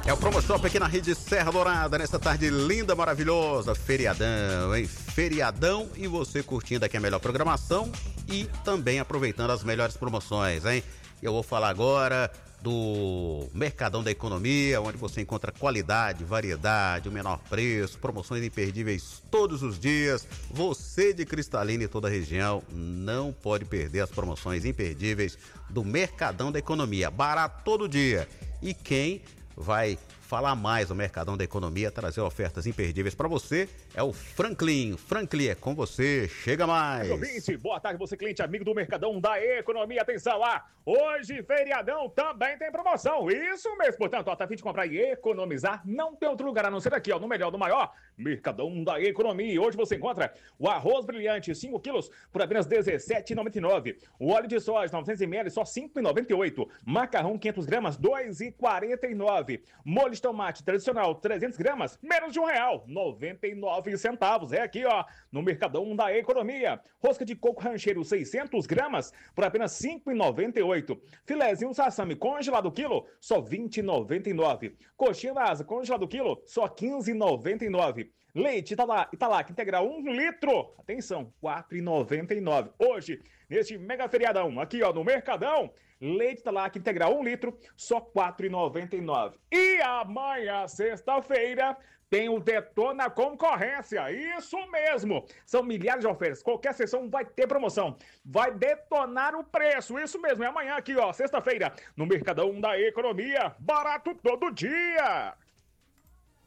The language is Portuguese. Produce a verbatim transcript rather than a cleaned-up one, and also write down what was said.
É o Promo Shop aqui na Rede Serra Dourada, nessa tarde linda, maravilhosa, feriadão, hein? Feriadão e você curtindo aqui a melhor programação e também aproveitando as melhores promoções, hein? Eu vou falar agora do Mercadão da Economia, onde você encontra qualidade, variedade, o menor preço, promoções imperdíveis todos os dias. Você de Cristalina e toda a região não pode perder as promoções imperdíveis do Mercadão da Economia. Barato todo dia. E quem vai falar mais do Mercadão da Economia, trazer ofertas imperdíveis para você, é o Franklin. Franklin, é com você, chega mais. Ouvinte, boa tarde, você cliente amigo do Mercadão da Economia, atenção lá, hoje feriadão também tem promoção, isso mesmo, portanto, ó, tá a fim de comprar e economizar, não tem outro lugar a não ser aqui, ó, no melhor do maior, Mercadão da Economia. Hoje você encontra o arroz brilhante, cinco quilos, por apenas dezessete reais e noventa e nove centavos, o óleo de soja, novecentos mililitros, só cinco reais e noventa e oito centavos, macarrão, quinhentas gramas, dois reais e quarenta e nove centavos, molho de tomate tradicional, trezentas gramas, menos de um real, noventa e nove centavos. É aqui, ó, no Mercadão da Economia. Rosca de coco rancheiro, seiscentas gramas, por apenas cinco reais e noventa e oito centavos. Filézinho sassami congelado quilo, só vinte reais e noventa e nove centavos. Coxinha da asa congelado quilo, só quinze reais e noventa e nove centavos. Leite Italac, Italac integral um litro, atenção, quatro reais e noventa e nove centavos. Hoje, neste mega feriadão, aqui ó, no Mercadão, leite Italac integral um litro, só quatro reais e noventa e nove centavos. E amanhã, sexta-feira, tem o Detona Concorrência, isso mesmo, são milhares de ofertas, qualquer sessão vai ter promoção, vai detonar o preço, isso mesmo, é amanhã aqui ó, sexta-feira, no Mercadão da Economia, barato todo dia.